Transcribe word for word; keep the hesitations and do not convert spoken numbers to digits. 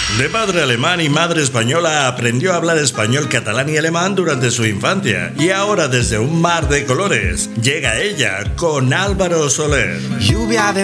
De padre alemán y madre española, aprendió a hablar español, catalán y alemán durante su infancia. Y ahora, desde un mar de colores, llega ella con Álvaro Soler. Lluvia de